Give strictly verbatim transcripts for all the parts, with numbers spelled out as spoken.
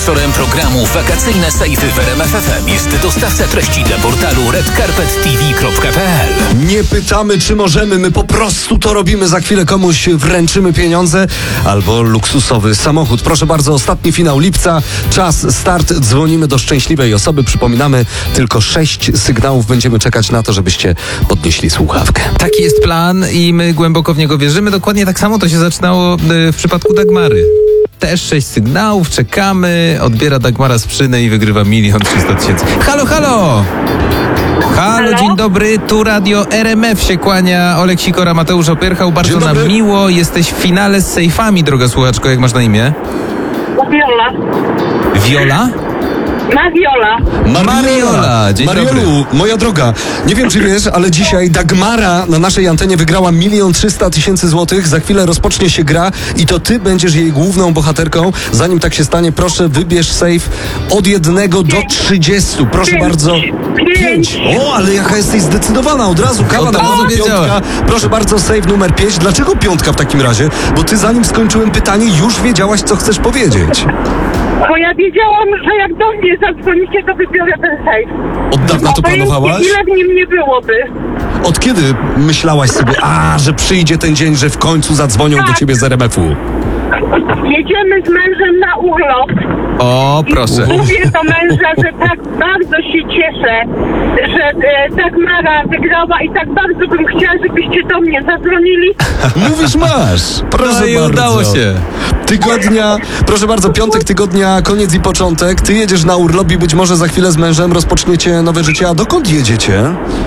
Sponsorem programu Wakacyjne Sejfy w R M F F M jest dostawca treści dla portalu red carpet t v kropka p l. Nie pytamy, czy możemy, my po prostu to robimy. Za chwilę komuś wręczymy pieniądze albo luksusowy samochód. Proszę bardzo, ostatni finał lipca, czas, start. Dzwonimy do szczęśliwej osoby. Przypominamy, tylko sześć sygnałów będziemy czekać na to, żebyście podnieśli słuchawkę. Taki jest plan i my głęboko w niego wierzymy. Dokładnie tak samo to się zaczynało w przypadku Dagmary. Też sześć sygnałów, czekamy, odbiera Dagmara sprzyny i wygrywa milion trzysta tysięcy. Halo, halo! Halo, Halo? dzień dobry, tu radio R M F się kłania, Olek Sikora, Mateusz Opierchał, bardzo Dzień nam dobry. miło, jesteś w finale z sejfami, droga słuchaczko, jak masz na imię? Viola. Wiola? Mariola. Mariola, dzień Mariolu, dobry. moja droga, nie wiem czy wiesz, ale dzisiaj Dagmara na naszej antenie wygrała milion trzysta tysięcy złotych. Za chwilę rozpocznie się gra i to ty będziesz jej główną bohaterką. Zanim tak się stanie, proszę wybierz sejf od jednego do trzydziestu. Proszę Pięć. bardzo. Pięć. O, ale jaka jesteś zdecydowana. Od razu kawa Od na razu mowę, wiedziałem. piątka. Proszę bardzo, sejf numer pięć. Dlaczego piątka w takim razie? Bo ty zanim skończyłem pytanie, już wiedziałaś, co chcesz powiedzieć. Bo ja wiedziałam, że jak do mnie zadzwonicie, to wybiorę ten sejf. Od dawna to Obojętnie, planowałaś? ile w nim nie byłoby. Od kiedy myślałaś sobie, a, że przyjdzie ten dzień, że w końcu zadzwonią do Tak. ciebie z R M F u? Jedziemy z mężem na urlop. O, proszę. I mówię do męża, że tak bardzo się cieszę, że e, Dagmara wygrała i tak bardzo bym chciała, żebyście do mnie zadzwonili. Mówisz, masz. Proszę No i bardzo. udało się. Tygodnia, proszę bardzo, piątek tygodnia, koniec i początek. Ty jedziesz na urlop i być może za chwilę z mężem rozpoczniecie nowe życie. A dokąd jedziecie?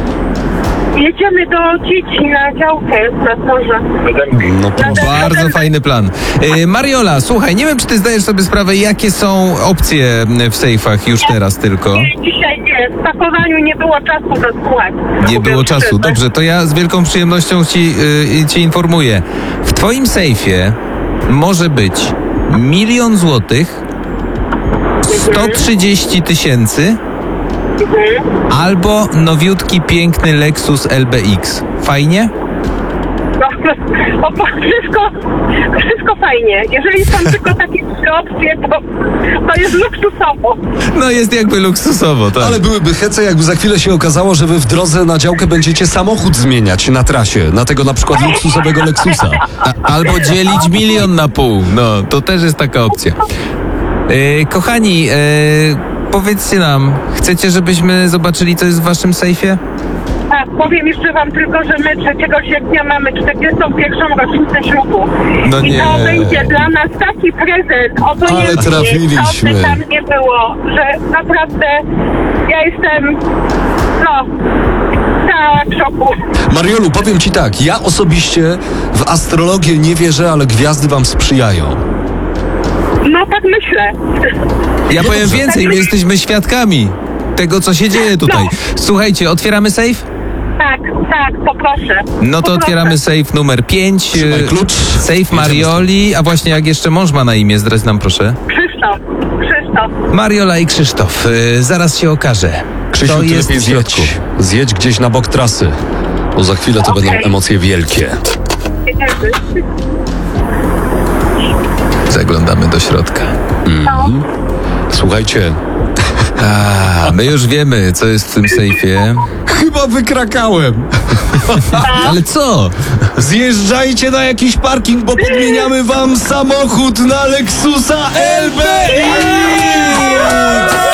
Jedziemy do dzieci na działkę nad morze. No proszę. Bardzo fajny plan. E, Mariola, słuchaj, nie wiem, czy ty zdajesz sobie sprawę, jakie są opcje w sejfach już teraz tylko. Dzisiaj nie, w pakowaniu nie było czasu do słuchać. Nie było Mówiąc czasu. szczerze. Dobrze, to ja z wielką przyjemnością ci, y, ci informuję. W twoim sejfie może być milion złotych, sto trzydzieści tysięcy Mhm. albo nowiutki, piękny Lexus L B X. Fajnie? No, o, wszystko, wszystko fajnie. Jeżeli są tylko takie trzy opcje, to, to jest luksusowo. No jest jakby luksusowo, tak. Ale byłyby hece, jakby za chwilę się okazało, że wy w drodze na działkę będziecie samochód zmieniać na trasie. Na tego na przykład luksusowego Lexusa. A, albo dzielić milion na pół. No, to też jest taka opcja. E, kochani, e, powiedzcie nam, chcecie, żebyśmy zobaczyli, co jest w waszym sejfie? Tak, powiem jeszcze wam tylko, że my trzeciego sierpnia mamy czterdziestą pierwszą rocznicę ślubu. No I nie. to będzie dla nas taki prezent, obojętnie Ale trafiliśmy. co by tam nie było, że naprawdę ja jestem, no, cała w szoku. Mariolu, powiem ci tak, ja osobiście w astrologię nie wierzę, ale gwiazdy wam sprzyjają. No tak myślę. Ja powiem więcej, my jesteśmy świadkami tego, co się dzieje tutaj. Słuchajcie, otwieramy sejf? Tak, tak, poproszę. No to Poproszę. otwieramy sejf numer pięć. Trzymaj klucz. Sejf Marioli, a właśnie jak jeszcze mąż ma na imię, zdradź nam proszę. Krzysztof, Krzysztof. Mariola i Krzysztof. Y, zaraz się okaże. Krzysiu, To ty jest lepiej w środku. zjedź. Zjedź gdzieś na bok trasy, bo za chwilę to Okej. będą emocje wielkie. Zaglądamy do środka. Słuchajcie, A, my już wiemy, co jest w tym sejfie. chyba wykrakałem. Ale co? Zjeżdżajcie na jakiś parking, bo podmieniamy wam samochód na Lexusa L B X!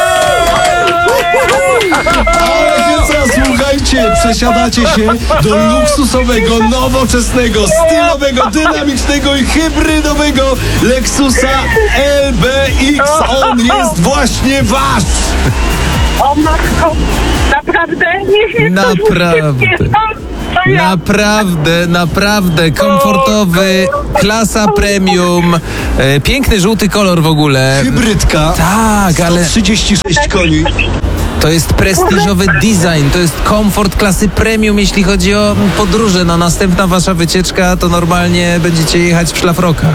Ale co, słuchajcie, przesiadacie się do luksusowego, nowoczesnego, stylowego, dynamicznego i hybrydowego Lexusa L B X. On jest właśnie wasz! O matko, naprawdę? Niech mnie ktoś Naprawdę. ucieknie stąd, to ja. Naprawdę, naprawdę komfortowy, klasa premium, e, piękny żółty kolor w ogóle. Hybrydka. Tak, ale trzydzieści sześć koni. to jest prestiżowy design, to jest komfort klasy premium, jeśli chodzi o podróże. No następna wasza wycieczka to normalnie będziecie jechać w szlafrokach.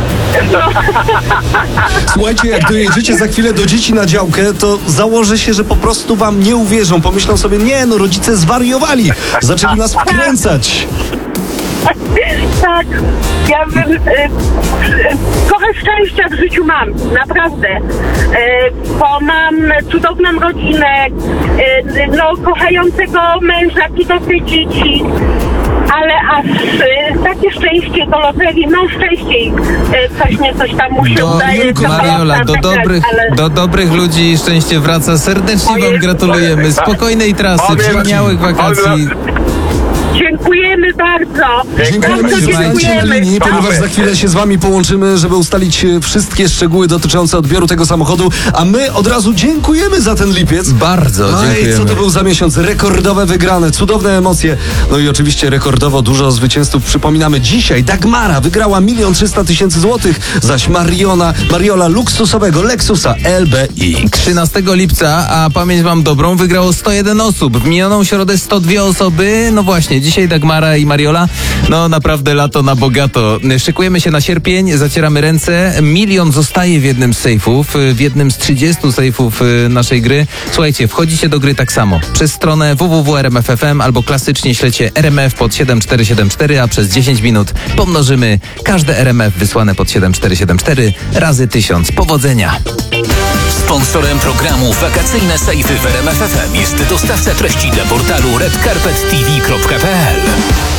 Słuchajcie, jak dojedziecie za chwilę do dzieci na działkę, to założę się, że po prostu wam nie uwierzą. Pomyślą sobie, nie no, rodzice zwariowali. Zaczęli nas wkręcać. tak. Ja bym, y, y, trochę szczęścia w życiu mam, naprawdę. Y, bo mam cudowną rodzinę, y, no, kochającego męża, cudowne dzieci. Ale aż y, takie szczęście do loterii, no szczęściej y, coś nie coś tam mu się Do, udaje. Mariola, do tak, dobrych, ale... do dobrych ludzi szczęście wraca. Serdecznie O wam Jezu, gratulujemy. Spokojnej trasy, Powiem ci, wspaniałych wakacji. Dziękujemy bardzo. Dziękujemy, Bardzo że zostańcie na dziękujemy. linii, ponieważ za chwilę się z wami połączymy, żeby ustalić e, wszystkie szczegóły dotyczące odbioru tego samochodu, a my od razu dziękujemy za ten lipiec. Bardzo No i co dziękujemy. to był za miesiąc? Rekordowe wygrane, cudowne emocje. No i oczywiście rekordowo dużo zwycięzców. Przypominamy, dzisiaj Dagmara wygrała milion trzysta tysięcy złotych, zaś Mariona, Mariola luksusowego Lexusa L B X. trzynastego lipca, a pamięć mam dobrą, wygrało sto jeden osób. W minioną środę sto dwie osoby. No właśnie, dzisiaj Dagmara i Mariola. No naprawdę lato na bogato. Szykujemy się na sierpień, zacieramy ręce. Milion zostaje w jednym z sejfów, w jednym z trzydziestu sejfów y, naszej gry. Słuchajcie, wchodzicie do gry tak samo. Przez stronę w w w kropka r m f kropka f m albo klasycznie ślecie R M F pod siedem cztery siedem cztery, a przez dziesięć minut pomnożymy każde R M F wysłane pod siedem cztery siedem cztery razy tysiąc. Powodzenia! Sponsorem programu Wakacyjne Sejfy w R M F F M jest dostawca treści dla portalu red carpet t v kropka p l.